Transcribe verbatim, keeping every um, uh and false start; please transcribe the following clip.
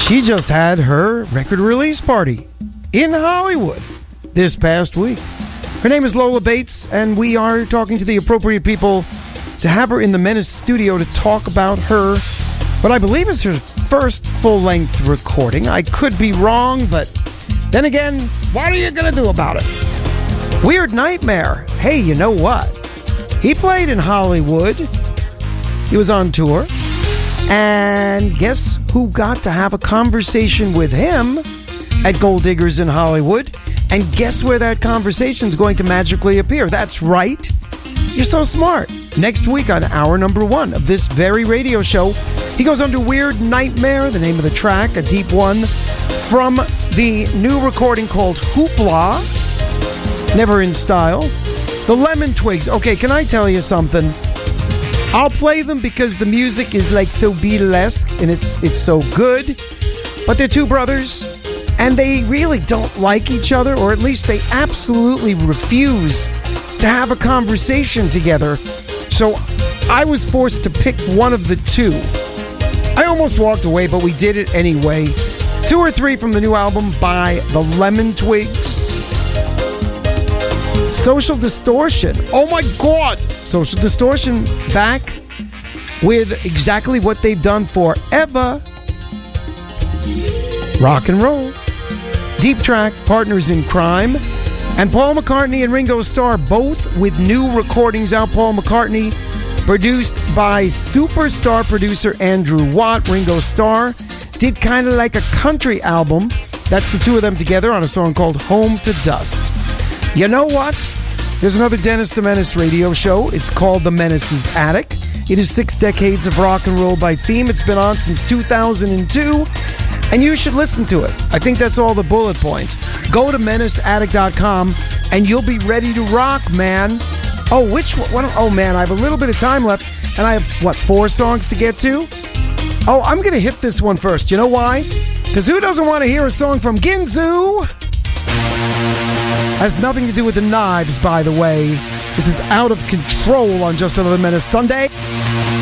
She just had her record release party in Hollywood this past week. Her name is Lola Bates, and we are talking to the appropriate people to have her in the Menace studio to talk about her, what I believe is her first full-length recording. I could be wrong, but then again, what are you going to do about it? Weird Nightmare. Hey, you know what? He played in Hollywood. He was on tour. And guess who got to have a conversation with him at Gold Diggers in Hollywood? And guess where that conversation is going to magically appear? That's right. You're so smart. Next week on hour number one of this very radio show, he goes under Weird Nightmare, the name of the track, a deep one, from the new recording called Hoopla, Never in Style. The Lemon Twigs. Okay, can I tell you something? I'll play them because the music is like so Beatlesque and it's it's so good. But they're two brothers, and they really don't like each other, or at least they absolutely refuse to have a conversation together. So I was forced to pick one of the two. I almost walked away, but we did it anyway. Two or three from the new album by the Lemon Twigs. Social Distortion. Oh my God! Social Distortion back with exactly what they've done forever. Rock and roll. Deep track, Partners in Crime. And Paul McCartney and Ringo Starr, both with new recordings out. Paul McCartney, produced by superstar producer Andrew Watt. Ringo Starr did kind of like a country album. That's the two of them together on a song called Home to Dust. You know what? There's another Dennis the Menace radio show. It's called The Menace's Attic. It is six decades of rock and roll by theme. It's been on since two thousand two, and you should listen to it. I think that's all the bullet points. Go to menace attic dot com, and you'll be ready to rock, man. Oh, which one? Oh, man, I have a little bit of time left, and I have, what, four songs to get to? Oh, I'm going to hit this one first. You know why? Because who doesn't want to hear a song from Ginzu? Has nothing to do with the knives, by the way. This is Out of Control on Just Another Menace Sunday.